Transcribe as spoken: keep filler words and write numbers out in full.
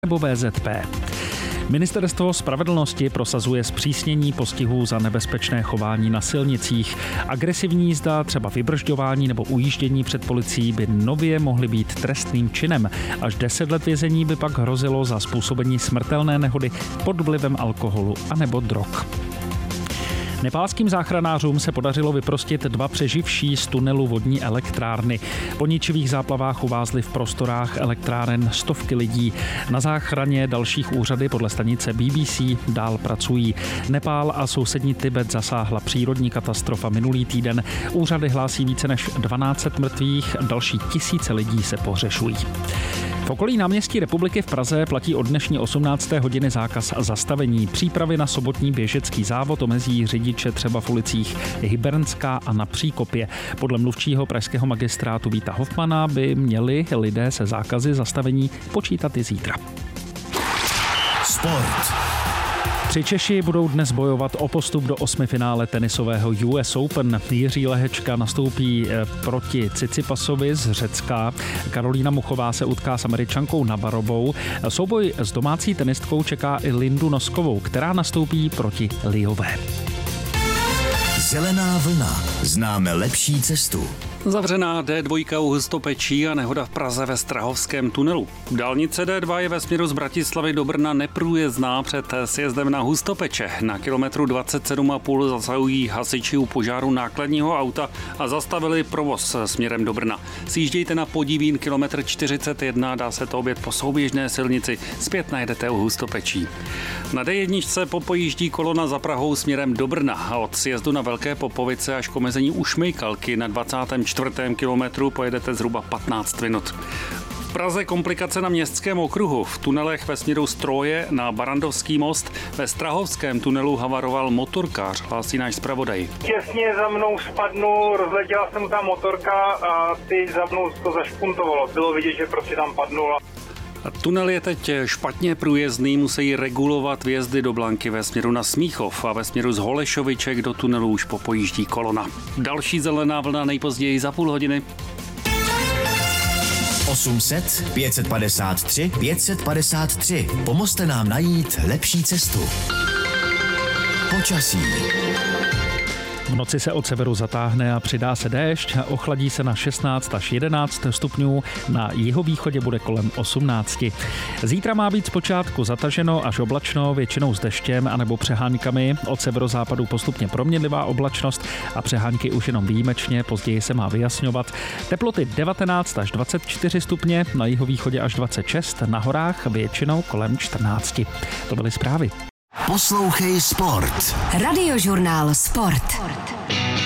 nebo V Z P. Ministerstvo spravedlnosti prosazuje zpřísnění postihů za nebezpečné chování na silnicích. Agresivní jízda, třeba vybržďování nebo ujíždění před policií by nově mohly být trestným činem. Až deset let vězení by pak hrozilo za způsobení smrtelné nehody pod vlivem alkoholu anebo drog. Nepálským záchranářům se podařilo vyprostit dva přeživší z tunelu vodní elektrárny. Po ničivých záplavách uvázly v prostorách elektráren stovky lidí. Na záchraně dalších úřady podle stanice B B C dál pracují. Nepál a sousední Tibet zasáhla přírodní katastrofa minulý týden. Úřady hlásí více než dvanáct set mrtvých, další tisíce lidí se pohřešují. V okolí náměstí Republiky v Praze platí od dnešní osmnácté hodiny zákaz zastavení. Přípravy na sobotní běžecký závod omezí řidiče třeba v ulicích Hybernská a na Příkopě. Podle mluvčího pražského magistrátu Víta Hofmana by měli lidé se zákazy zastavení počítat i zítra. Sport. Tři Češi budou dnes bojovat o postup do osmifinále tenisového U S Open. Jiří Lehečka nastoupí proti Tsitsipasovi z Řecka. Karolína Muchová se utká s Američankou Navarrovou. Souboj s domácí tenistkou čeká i Lindu Noskovou, která nastoupí proti Liové. Zelená vlna. Známe lepší cestu. Zavřená D dva u Hustopečí a nehoda v Praze ve Strahovském tunelu. Dálnice D dva je ve směru z Bratislavy do Brna neprůjezdná před sjezdem na Hustopeče. Na kilometru dvacet sedm a půl zasahují hasiči u požáru nákladního auta a zastavili provoz směrem do Brna. Sjíždějte na Podivín kilometr čtyřicet jedna, dá se to objet po souběžné silnici, zpět najedete u Hustopečí. Na D jedna popojíždí kolona za Prahou směrem do Brna a od sjezdu na Velké Popovice až k omezení u Šmejkalky na dvacátém čtvrtém kilometru pojedete zhruba patnáct minut. V Praze komplikace na Městském okruhu. V tunelech ve směru Stroje na Barandovský most ve Strahovském tunelu havaroval motorkář, hlásí náš zpravodaj. Těsně za mnou spadnu, rozletěla jsem ta motorka a ty za mnou to zašpuntovalo. Bylo vidět, že prostě tam padnula. Tunel je teď špatně průjezdný, musí regulovat vjezdy do Blanky ve směru na Smíchov a ve směru z Holešoviček do tunelu už popojíždí kolona. Další zelená vlna nejpozději za půl hodiny. osm set pět set padesát tři pět set padesát tři. Pomozte nám najít lepší cestu. Počasí. V noci se od severu zatáhne a přidá se déšť, ochladí se na šestnáct až jedenáct stupňů, na jihovýchodě bude kolem osmnáct. Zítra má být zpočátku zataženo až oblačno, většinou s deštěm anebo přeháňkami, od severozápadu postupně proměnlivá oblačnost a přehánky už jenom výjimečně, později se má vyjasňovat. Teploty devatenáct až dvacet čtyři stupně, na jihovýchodě až dvacet šest, na horách většinou kolem čtrnáct. To byly zprávy. Poslouchej Sport. Radiožurnál Sport.